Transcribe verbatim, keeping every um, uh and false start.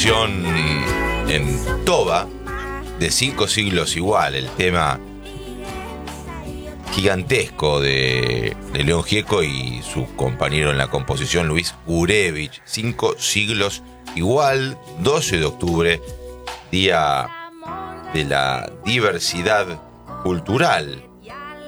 versión en Toba de Cinco Siglos Igual, el tema gigantesco de, de León Gieco y su compañero en la composición Luis Gurevich. Cinco Siglos Igual, doce de octubre, día de la diversidad cultural